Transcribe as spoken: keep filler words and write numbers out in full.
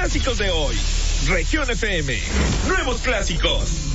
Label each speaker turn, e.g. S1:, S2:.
S1: clásicos de hoy. Región F M. Nuevos clásicos.